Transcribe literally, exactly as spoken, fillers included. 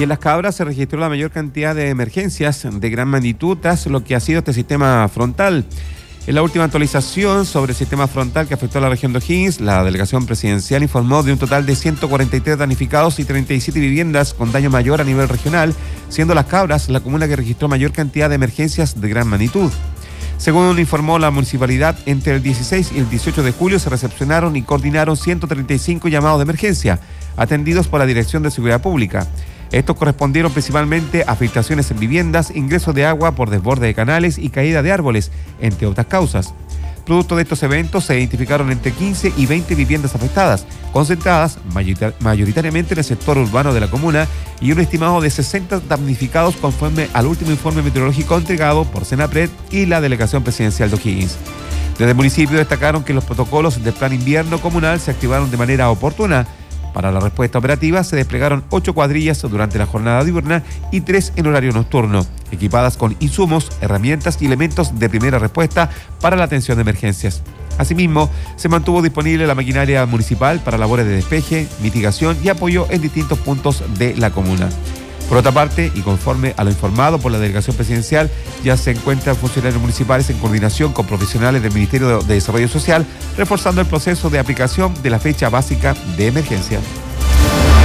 Y en Las Cabras se registró la mayor cantidad de emergencias de gran magnitud tras lo que ha sido este sistema frontal. En la última actualización sobre el sistema frontal que afectó a la región de O'Higgins, la delegación presidencial informó de un total de ciento cuarenta y tres damnificados y treinta y siete viviendas con daño mayor a nivel regional, siendo Las Cabras la comuna que registró mayor cantidad de emergencias de gran magnitud. Según informó la municipalidad, entre el dieciséis y el dieciocho de julio se recepcionaron y coordinaron ciento treinta y cinco llamados de emergencia, atendidos por la Dirección de Seguridad Pública. Estos correspondieron principalmente a filtraciones en viviendas, ingresos de agua por desborde de canales y caída de árboles, entre otras causas. Producto de estos eventos se identificaron entre quince y veinte viviendas afectadas, concentradas mayoritariamente en el sector urbano de la comuna, y un estimado de sesenta damnificados conforme al último informe meteorológico entregado por Senapred y la Delegación Presidencial de O'Higgins. Desde el municipio destacaron que los protocolos del Plan Invierno Comunal se activaron de manera oportuna. Para la respuesta operativa se desplegaron ocho cuadrillas durante la jornada diurna y tres en horario nocturno, equipadas con insumos, herramientas y elementos de primera respuesta para la atención de emergencias. Asimismo, se mantuvo disponible la maquinaria municipal para labores de despeje, mitigación y apoyo en distintos puntos de la comuna. Por otra parte, y conforme a lo informado por la Delegación Presidencial, ya se encuentran funcionarios municipales en coordinación con profesionales del Ministerio de Desarrollo Social, reforzando el proceso de aplicación de la fecha básica de emergencia.